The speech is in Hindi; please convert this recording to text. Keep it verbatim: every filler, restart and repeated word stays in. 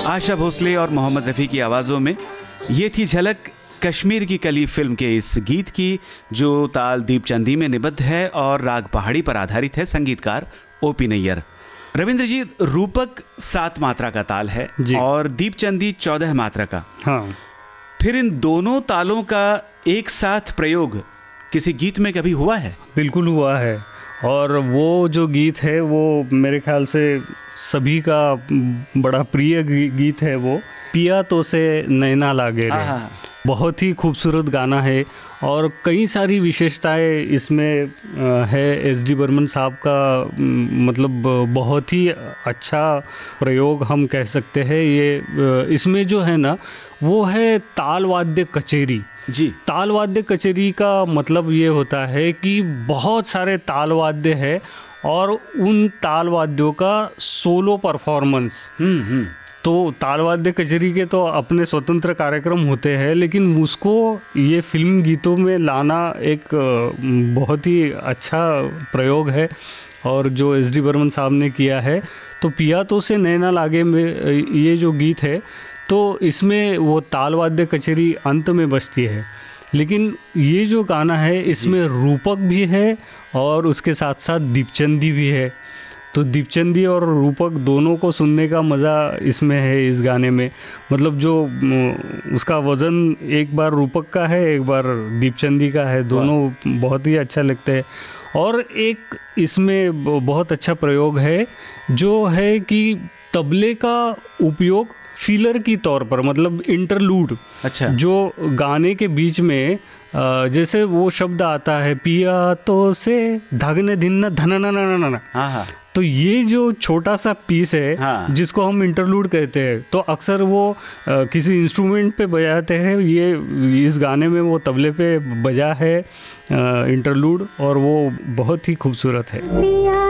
आशा भोसले और मोहम्मद रफ़ी की आवाज़ों में ये थी झलक कश्मीर की कली फिल्म के इस गीत की, जो ताल दीपचंदी में निबद्ध है और राग पहाड़ी पर आधारित है। संगीतकार ओपी नैयर। रविंद्र जी, रूपक सात मात्रा का ताल है और दीपचंदी चौदह मात्रा का। हाँ, फिर इन दोनों तालों का एक साथ प्रयोग किसी गीत में कभी हुआ है? बिल्कुल हुआ है। और वो जो गीत है वो मेरे ख्याल से सभी का बड़ा प्रिय गीत है। वो पिया तो से नैना लागे रे, बहुत ही खूबसूरत गाना है और कई सारी विशेषताएं इसमें है। एस डी बर्मन साहब का मतलब बहुत ही अच्छा प्रयोग हम कह सकते हैं। ये इसमें जो है ना वो है ताल वाद्य कचेरी जी। ताल वाद्य कचेरी का मतलब ये होता है कि बहुत सारे ताल वाद्य है और उन ताल वाद्यों का सोलो परफॉर्मेंस। तो ताल वाद्य कचेरी के तो अपने स्वतंत्र कार्यक्रम होते हैं, लेकिन उसको ये फिल्म गीतों में लाना एक बहुत ही अच्छा प्रयोग है और जो एस डी बर्मन साहब ने किया है। तो पिया तो से नैना लागे में ये जो गीत है तो इसमें वो ताल वाद्य कचेरी अंत में बजती है, लेकिन ये जो गाना है इसमें रूपक भी है और उसके साथ साथ दीपचंदी भी है। तो दीपचंदी और रूपक दोनों को सुनने का मज़ा इसमें है इस गाने में। मतलब जो उसका वज़न एक बार रूपक का है, एक बार दीपचंदी का है, दोनों बहुत ही अच्छा लगते हैं। और एक इसमें बहुत अच्छा प्रयोग है जो है कि तबले का उपयोग फीलर की तौर पर, मतलब इंटरलूड। अच्छा। जो गाने के बीच में जैसे वो शब्द आता है पिया तो से धगने धिन धन, हाँ, तो ये जो छोटा सा पीस है हाँ। जिसको हम इंटरलूड कहते हैं, तो अक्सर वो आ, किसी इंस्ट्रूमेंट पे बजाते हैं। ये इस गाने में वो तबले पे बजा है इंटरलूड और वो बहुत ही खूबसूरत है।